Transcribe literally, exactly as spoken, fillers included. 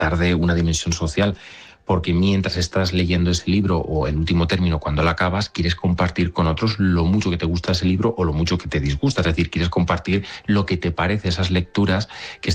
de una dimensión social, porque mientras estás leyendo ese libro o en último término cuando lo acabas, quieres compartir con otros lo mucho que te gusta ese libro o lo mucho que te disgusta, es decir, quieres compartir lo que te parece esas lecturas que